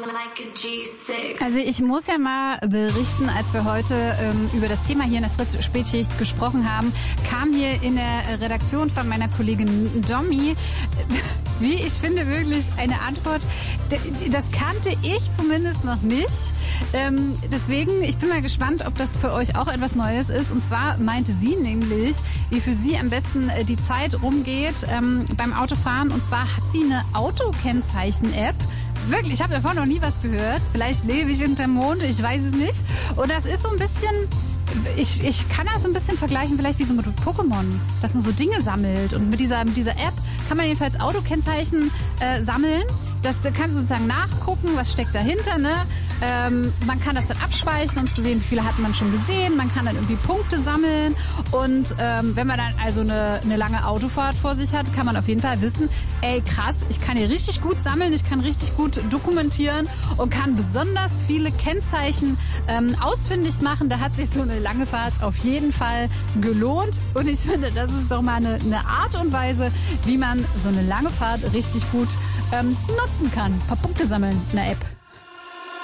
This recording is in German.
Also ich muss ja mal berichten, als wir heute über das Thema hier in der Fritz-Spätschicht gesprochen haben, kam hier in der Redaktion von meiner Kollegin Domi, wie ich finde, wirklich eine Antwort. Das kannte ich zumindest noch nicht. Deswegen, ich bin mal gespannt, ob das für euch auch etwas Neues ist. Und zwar meinte sie nämlich, wie für sie am besten die Zeit rumgeht beim Autofahren. Und zwar hat sie eine Autokennzeichen-App. Wirklich, ich habe davon noch nie was gehört. Vielleicht lebe ich hinterm Mond, ich weiß es nicht. Und das ist so ein bisschen, ich kann das so ein bisschen vergleichen, vielleicht wie so mit Pokémon, dass man so Dinge sammelt. Und mit dieser App kann man jedenfalls Autokennzeichen sammeln. Da kannst du sozusagen nachgucken, was steckt dahinter, ne? Man kann das dann abspeichern, um zu sehen, wie viele hat man schon gesehen. Man kann dann irgendwie Punkte sammeln. Und wenn man dann also eine lange Autofahrt vor sich hat, kann man auf jeden Fall wissen, ey krass, ich kann hier richtig gut sammeln, ich kann richtig gut dokumentieren und kann besonders viele Kennzeichen ausfindig machen. Da hat sich so eine lange Fahrt auf jeden Fall gelohnt. Und ich finde, das ist doch mal eine Art und Weise, wie man so eine lange Fahrt richtig gut nutzen kann. Ein paar Punkte sammeln in der App.